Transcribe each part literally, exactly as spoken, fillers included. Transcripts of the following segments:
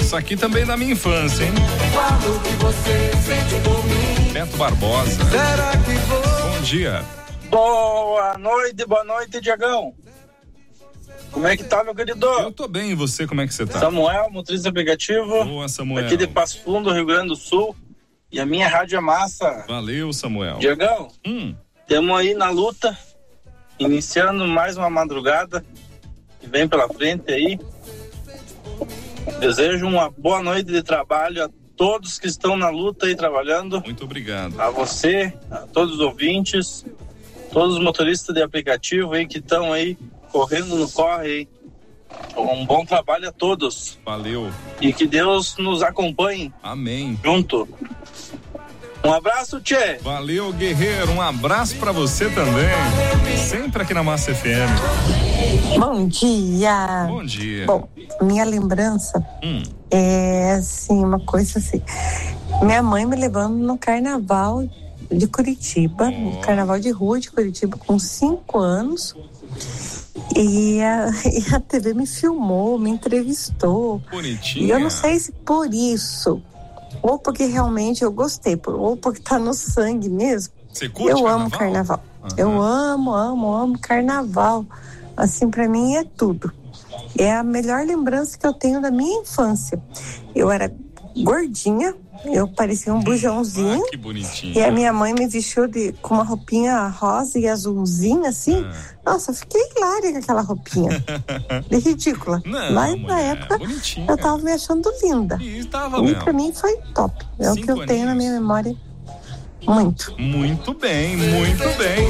Isso aqui também é da minha infância, hein? Quando que você sente por mim? Beto Barbosa. Será que vou? Bom dia. Boa noite, boa noite, Diagão. Como é que tá, meu querido? Eu tô bem, e você, como é que você tá? Samuel, motorista aplicativo. Boa, Samuel. Aqui de Passo Fundo, Rio Grande do Sul. E a minha rádio é massa. Valeu, Samuel. Diagão, hum. temos aí na luta, iniciando mais uma madrugada que vem pela frente aí. Desejo uma boa noite de trabalho a todos que estão na luta aí trabalhando. Muito obrigado. A você, a todos os ouvintes, todos os motoristas de aplicativo aí que estão aí correndo no corre aí. Um bom trabalho a todos. Valeu. E que Deus nos acompanhe. Amém. Junto. Um abraço, tchê. Valeu, guerreiro. Um abraço pra você também. Sempre aqui na Massa F M. Bom dia. Bom dia. Bom, minha lembrança hum. é assim, uma coisa assim. Minha mãe me levando no carnaval de Curitiba, oh. no carnaval de rua de Curitiba, com cinco anos. E a, e a T V me filmou, me entrevistou. Bonitinha. E eu não sei se por isso, ou porque realmente eu gostei, ou porque tá no sangue mesmo. Você curte eu carnaval? amo carnaval. Uhum. Eu amo, amo, amo carnaval. Assim, pra mim é tudo. É a melhor lembrança que eu tenho da minha infância. Eu era gordinha, eu parecia um bujãozinho. Ah, que bonitinho. E a minha mãe me vestiu de, com uma roupinha rosa e azulzinha, assim. Ah. Nossa, eu fiquei hilária com aquela roupinha. De ridícula. Não, Mas mulher, na época, bonitinha. eu tava me achando linda. E tava e mesmo. pra mim foi top. É Cinco o que eu aninhos. tenho na minha memória. Muito. Muito bem, muito bem.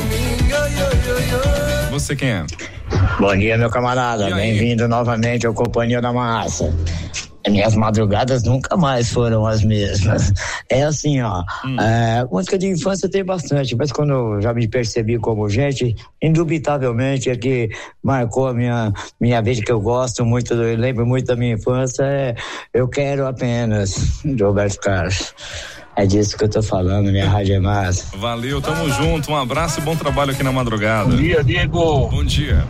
Você quem é? Bom dia, meu camarada. Bem-vindo novamente ao Companhia da Massa. Minhas madrugadas nunca mais foram as mesmas. É assim, ó, hum. é, música de infância tem bastante, mas quando eu já me percebi como gente, indubitavelmente é que marcou a minha, minha vida, que eu gosto muito, eu lembro muito da minha infância, é Eu Quero Apenas, de Roberto Carlos. É disso que eu tô falando, minha rádio é massa. Valeu, tamo junto, um abraço e bom trabalho aqui na madrugada. Bom dia, Diego. Bom dia.